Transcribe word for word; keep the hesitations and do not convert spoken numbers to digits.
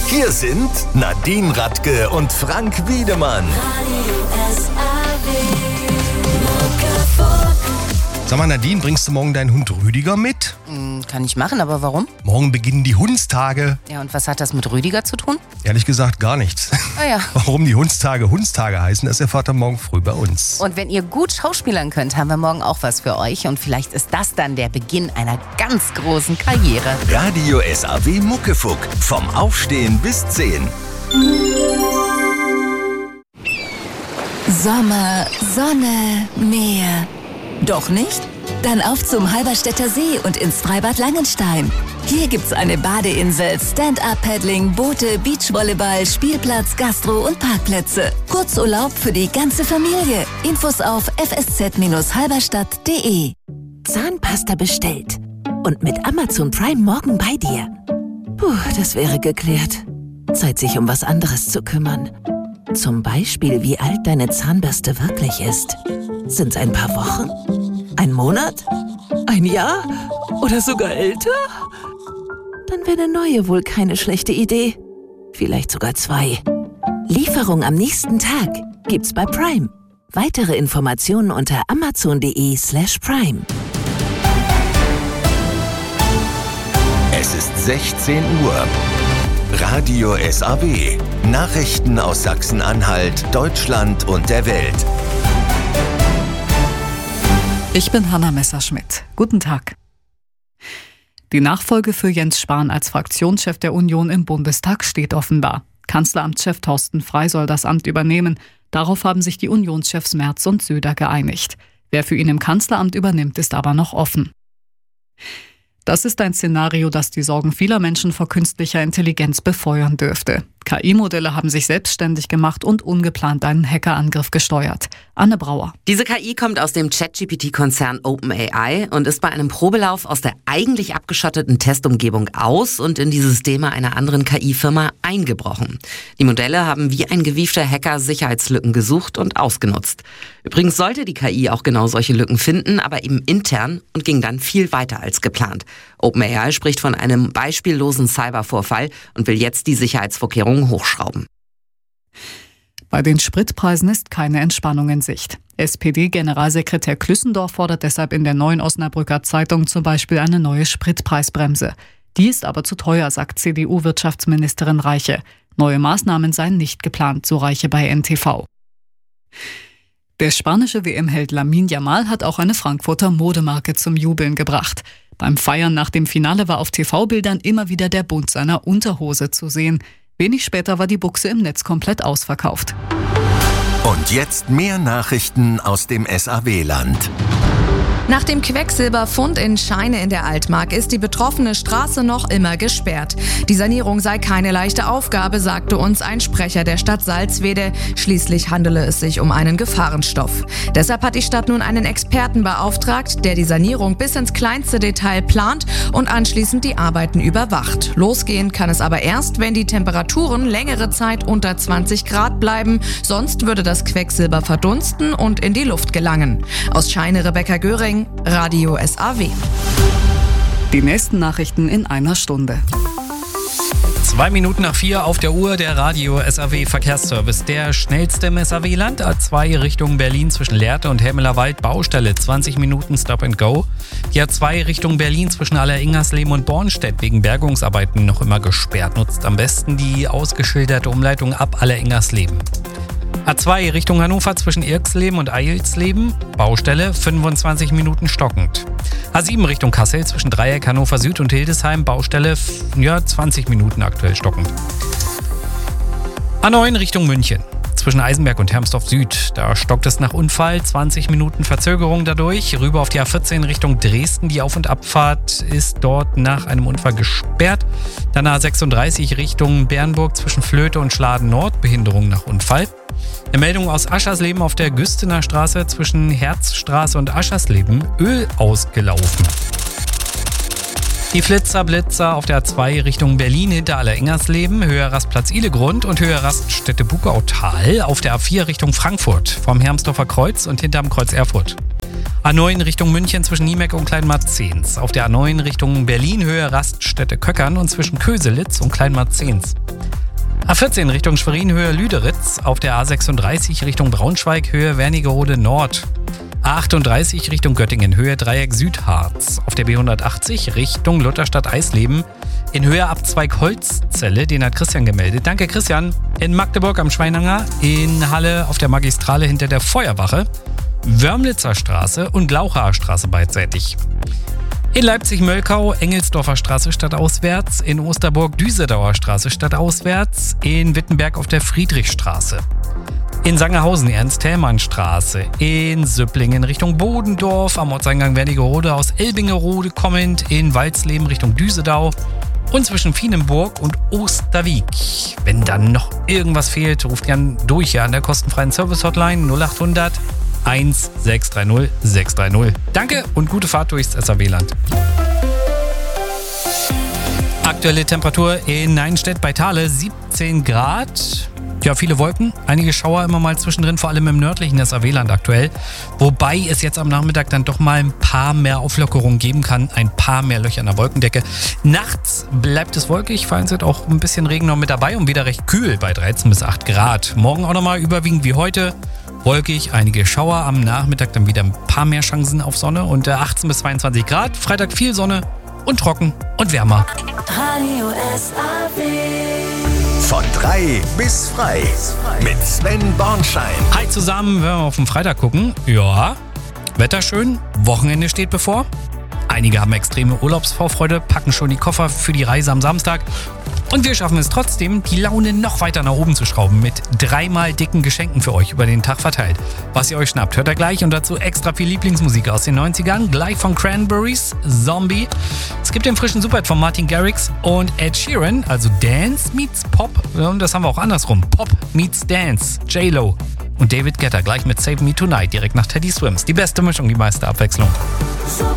Hier sind Nadine Radke und Frank Wiedemann. Sag mal, Nadine, bringst du morgen deinen Hund Rüdiger mit? Hm, kann ich machen, aber warum? Morgen beginnen die Hundstage. Ja, und was hat das mit Rüdiger zu tun? Ehrlich gesagt gar nichts. Ah ja. Warum die Hundstage Hundstage heißen, das erfahrt ihr morgen früh bei uns. Und wenn ihr gut schauspielern könnt, haben wir morgen auch was für euch. Und vielleicht ist das dann der Beginn einer ganz großen Karriere. Radio S A W Muckefuck. Vom Aufstehen bis zehn. Sommer, Sonne, Meer. Doch nicht? Dann auf zum Halberstädter See und ins Freibad Langenstein. Hier gibt's eine Badeinsel, Stand-Up-Paddling, Boote, Beachvolleyball, Spielplatz, Gastro und Parkplätze. Kurzurlaub für die ganze Familie. Infos auf f s z Bindestrich halberstadt punkt d e. Zahnpasta bestellt. Und mit Amazon Prime morgen bei dir. Puh, das wäre geklärt. Zeit, sich um was anderes zu kümmern. Zum Beispiel, wie alt deine Zahnbürste wirklich ist. Sind's ein paar Wochen? Ein Monat? Ein Jahr? Oder sogar älter? Dann wäre eine neue wohl keine schlechte Idee. Vielleicht sogar zwei. Lieferung am nächsten Tag gibt's bei Prime. Weitere Informationen unter amazon punkt de slash prime. Es ist sechzehn Uhr. Radio S A W. Nachrichten aus Sachsen-Anhalt, Deutschland und der Welt. Ich bin Hanna Messerschmidt. Guten Tag. Die Nachfolge für Jens Spahn als Fraktionschef der Union im Bundestag steht offenbar. Kanzleramtschef Thorsten Frey soll das Amt übernehmen. Darauf haben sich die Unionschefs Merz und Söder geeinigt. Wer für ihn im Kanzleramt übernimmt, ist aber noch offen. Das ist ein Szenario, das die Sorgen vieler Menschen vor künstlicher Intelligenz befeuern dürfte. K I-Modelle haben sich selbstständig gemacht und ungeplant einen Hackerangriff gesteuert. Anne Brauer. Diese K I kommt aus dem ChatGPT-Konzern OpenAI und ist bei einem Probelauf aus der eigentlich abgeschotteten Testumgebung aus und in die Systeme einer anderen K I-Firma eingebrochen. Die Modelle haben wie ein gewiefter Hacker Sicherheitslücken gesucht und ausgenutzt. Übrigens sollte die K I auch genau solche Lücken finden, aber eben intern und ging dann viel weiter als geplant. OpenAI spricht von einem beispiellosen Cybervorfall und will jetzt die Sicherheitsvorkehrungen hochschrauben. Bei den Spritpreisen ist keine Entspannung in Sicht. S P D-Generalsekretär Klüssendorf fordert deshalb in der Neuen Osnabrücker Zeitung zum Beispiel eine neue Spritpreisbremse. Die ist aber zu teuer, sagt C D U-Wirtschaftsministerin Reiche. Neue Maßnahmen seien nicht geplant, so Reiche bei N T V. Der spanische W M-Held Lamine Yamal hat auch eine Frankfurter Modemarke zum Jubeln gebracht. Beim Feiern nach dem Finale war auf T V-Bildern immer wieder der Bund seiner Unterhose zu sehen. Wenig später war die Buchse im Netz komplett ausverkauft. Und jetzt mehr Nachrichten aus dem S A W-Land. Nach dem Quecksilberfund in Scheine in der Altmark ist die betroffene Straße noch immer gesperrt. Die Sanierung sei keine leichte Aufgabe, sagte uns ein Sprecher der Stadt Salzwedel. Schließlich handele es sich um einen Gefahrenstoff. Deshalb hat die Stadt nun einen Experten beauftragt, der die Sanierung bis ins kleinste Detail plant und anschließend die Arbeiten überwacht. Losgehen kann es aber erst, wenn die Temperaturen längere Zeit unter zwanzig Grad bleiben. Sonst würde das Quecksilber verdunsten und in die Luft gelangen. Aus Scheine Rebecca Göring, Radio S A W. Die nächsten Nachrichten in einer Stunde. Zwei Minuten nach vier auf der Uhr, der Radio S A W Verkehrsservice. Der schnellste im S A W-Land, A zwei Richtung Berlin zwischen Lehrte und Helmelerwald, Baustelle, zwanzig Minuten Stop and Go. Die A zwei Richtung Berlin zwischen Alleringersleben und Bornstedt wegen Bergungsarbeiten noch immer gesperrt. Nutzt am besten die ausgeschilderte Umleitung ab Alleringersleben. A zwei Richtung Hannover zwischen Irksleben und Eilsleben, Baustelle, fünfundzwanzig Minuten stockend. A sieben Richtung Kassel zwischen Dreieck, Hannover Süd und Hildesheim, Baustelle, ja, zwanzig Minuten aktuell stockend. A neun Richtung München zwischen Eisenberg und Hermsdorf Süd, da stockt es nach Unfall, zwanzig Minuten Verzögerung dadurch. Rüber auf die A vierzehn Richtung Dresden, die Auf- und Abfahrt ist dort nach einem Unfall gesperrt. Dann A sechsunddreißig Richtung Bernburg zwischen Flöte und Schladen Nord, Behinderung nach Unfall. Eine Meldung aus Aschersleben auf der Güstener Straße zwischen Herzstraße und Aschersleben, Öl ausgelaufen. Die Flitzer, Blitzer auf der A zwei Richtung Berlin hinter Alleringersleben, Höhe Rastplatz Ihlegrund und Höhe Raststätte Bugautal auf der A vier Richtung Frankfurt vom Hermsdorfer Kreuz und hinterm Kreuz Erfurt. A neun Richtung München zwischen Niemeck und Kleinmarzens. Auf der A neun Richtung Berlin Höhe Raststätte Köckern und zwischen Köselitz und Kleinmarzens. A vierzehn Richtung Schwerin, Höhe Lüderitz. Auf der A sechsunddreißig Richtung Braunschweig, Höhe Wernigerode Nord. A achtunddreißig Richtung Göttingen, Höhe Dreieck Südharz. Auf der B hundertachtzig Richtung Lutherstadt Eisleben. In Höhe Abzweig Holzzelle, den hat Christian gemeldet. Danke Christian. In Magdeburg am Schweinanger, in Halle auf der Magistrale hinter der Feuerwache. Wörmlitzer Straße und Glauchaer Straße beidseitig. In Leipzig-Möllkau, Engelsdorfer Straße stadtauswärts, in Osterburg Düsedauer Straße stadtauswärts, in Wittenberg auf der Friedrichstraße. In Sangerhausen Ernst-Thälmann-Straße, in Süpplingen Richtung Bodendorf, am Ortseingang Wernigerode aus Elbingerode kommend, in Walsleben Richtung Düsedau und zwischen Fienenburg und Osterwieck. Wenn dann noch irgendwas fehlt, ruft gern durch ja, an der kostenfreien Service-Hotline null achthundert eins sechs drei null sechs drei null. Danke und gute Fahrt durchs S A W-Land. Aktuelle Temperatur in Neinstedt bei Thale siebzehn Grad. Ja, viele Wolken, einige Schauer immer mal zwischendrin, vor allem im nördlichen S A W-Land aktuell. Wobei es jetzt am Nachmittag dann doch mal ein paar mehr Auflockerungen geben kann, ein paar mehr Löcher in der Wolkendecke. Nachts bleibt es wolkig, vereinzelt auch ein bisschen Regen noch mit dabei und wieder recht kühl bei dreizehn bis acht Grad. Morgen auch nochmal überwiegend wie heute. Wolkig, einige Schauer, am Nachmittag dann wieder ein paar mehr Chancen auf Sonne und achtzehn bis zweiundzwanzig Grad. Freitag viel Sonne und trocken und wärmer. Radio S A W. Von drei bis frei. Mit Sven Bornschein. Hi zusammen, wenn wir auf den Freitag gucken. Ja, Wetter schön, Wochenende steht bevor. Einige haben extreme Urlaubsvorfreude, packen schon die Koffer für die Reise am Samstag. Und wir schaffen es trotzdem, die Laune noch weiter nach oben zu schrauben mit dreimal dicken Geschenken für euch über den Tag verteilt. Was ihr euch schnappt, hört ihr gleich und dazu extra viel Lieblingsmusik aus den neunzigern, gleich von Cranberries, Zombie. Es gibt den frischen Superhit von Martin Garrix und Ed Sheeran, also Dance meets Pop. Und das haben wir auch andersrum, Pop meets Dance, J-Lo. Und David Guetta gleich mit Save Me Tonight direkt nach Teddy Swims. Die beste Mischung, die meiste Abwechslung. So